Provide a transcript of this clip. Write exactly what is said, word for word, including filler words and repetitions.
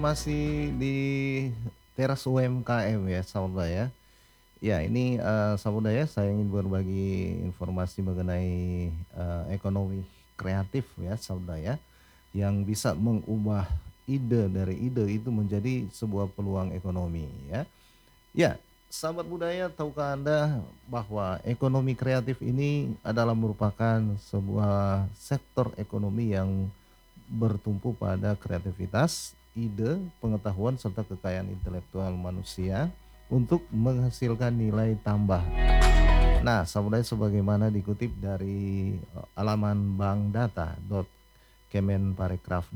Masih di teras U M K M ya, sahabat ya. Ya ini, eee, sahabat ya, saya ingin berbagi informasi mengenai, eee, ekonomi kreatif ya, sahabat ya, yang bisa mengubah ide dari ide itu menjadi sebuah peluang ekonomi ya. Ya, sahabat budaya, tahukah Anda bahwa ekonomi kreatif ini adalah merupakan sebuah sektor ekonomi yang bertumpu pada kreativitas, ide, pengetahuan, serta kekayaan intelektual manusia untuk menghasilkan nilai tambah. Nah, sahabat sebagaimana dikutip dari eh, alaman bankdata dot kemenparekraf